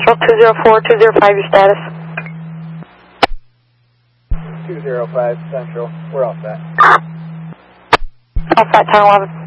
Central, 204, 205, your status. 205 Central, we're all set. All set, 1011.